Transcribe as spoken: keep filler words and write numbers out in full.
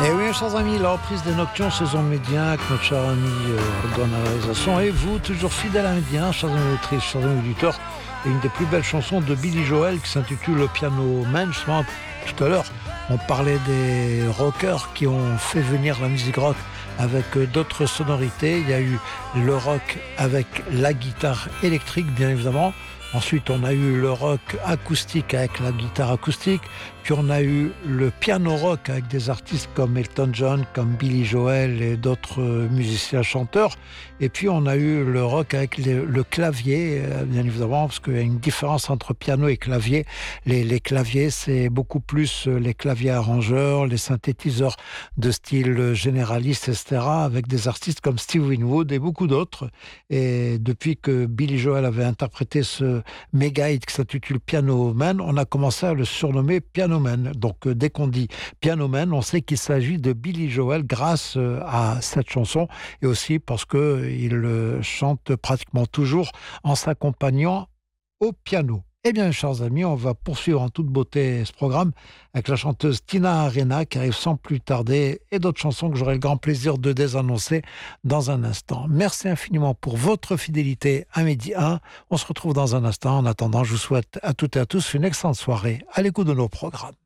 Et oui, chers amis, la reprise des Nocturnes saison Médien avec notre cher ami euh, Argon à la réalisation. Et vous, toujours fidèle à Médien, chers amis auditrices, chers amis auditeurs, et une des plus belles chansons de Billy Joel qui s'intitule Le Piano Man. Justement, tout à l'heure, on parlait des rockers qui ont fait venir la musique rock avec d'autres sonorités. Il y a eu le rock avec la guitare électrique, bien évidemment. Ensuite, on a eu le rock acoustique avec la guitare acoustique. Puis on a eu le piano rock avec des artistes comme Elton John, comme Billy Joel et d'autres musiciens chanteurs. Et puis on a eu le rock avec le, le clavier, bien évidemment, parce qu'il y a une différence entre piano et clavier. Les, les claviers, c'est beaucoup plus les claviers arrangeurs, les synthétiseurs de style généraliste, et cetera, avec des artistes comme Steve Winwood et beaucoup d'autres. Et depuis que Billy Joel avait interprété ce méga hit qui s'intitule Piano Man, on a commencé à le surnommer Piano Man. Donc euh, dès qu'on dit Piano Man, on sait qu'il s'agit de Billy Joel grâce euh, à cette chanson et aussi parce qu'il euh, chante pratiquement toujours en s'accompagnant au piano. Eh bien, chers amis, on va poursuivre en toute beauté ce programme avec la chanteuse Tina Arena qui arrive sans plus tarder et d'autres chansons que j'aurai le grand plaisir de désannoncer dans un instant. Merci infiniment pour votre fidélité à Midi un. On se retrouve dans un instant. En attendant, je vous souhaite à toutes et à tous une excellente soirée à l'écoute de nos programmes.